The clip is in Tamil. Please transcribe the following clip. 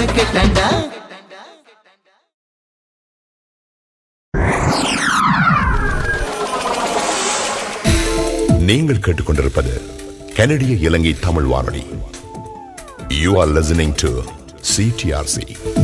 கேட்டாண்டா. நீங்கள் கேட்டுக்கொண்டிருப்பது கனடிய இலங்கை தமிழ் வானொலி. You are listening to CTRC.